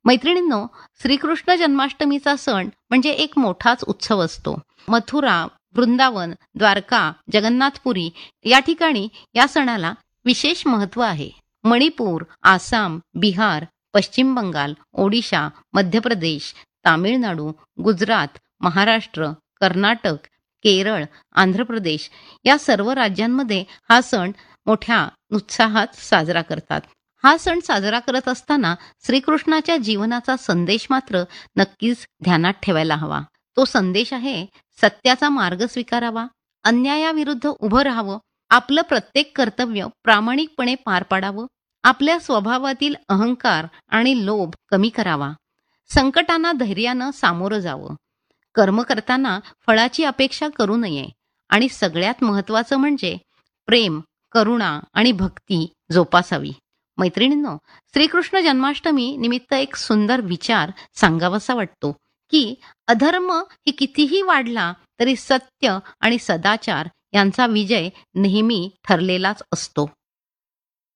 मैत्रिणींनो, श्रीकृष्ण जन्माष्टमीचा सण म्हणजे एक मोठाच उत्सव असतो. मथुरा, वृंदावन, द्वारका, जगन्नाथपुरी या ठिकाणी या सणाला विशेष महत्त्व आहे. मणिपूर, आसाम, बिहार, पश्चिम बंगाल, ओडिशा, मध्य प्रदेश, तामिळनाडू, गुजरात, महाराष्ट्र, कर्नाटक, केरळ, आंध्र प्रदेश या सर्व राज्यांमध्ये हा सण मोठ्या उत्साहात साजरा करतात. हा सण साजरा करत असताना श्रीकृष्णाच्या जीवनाचा संदेश मात्र नक्कीच ध्यानात ठेवायला हवा. तो संदेश आहे सत्याचा मार्ग स्वीकारावा, अन्यायाविरुद्ध उभं राहावं, आपलं प्रत्येक कर्तव्य प्रामाणिकपणे पार पाडावं, आपल्या स्वभावातील अहंकार आणि लोभ कमी करावा, संकटांना धैर्यानं सामोरं जावं, कर्म करताना फळाची अपेक्षा करू नये आणि सगळ्यात महत्त्वाचं म्हणजे प्रेम, करुणा आणि भक्ती जोपासावी. मैत्रिणींनो, श्रीकृष्ण जन्माष्टमी निमित्त एक सुंदर विचार सांगावासा वाटतो की अधर्म ही कितीही वाढला तरी सत्य आणि सदाचार यांचा विजय नेहमी ठरलेलाच असतो.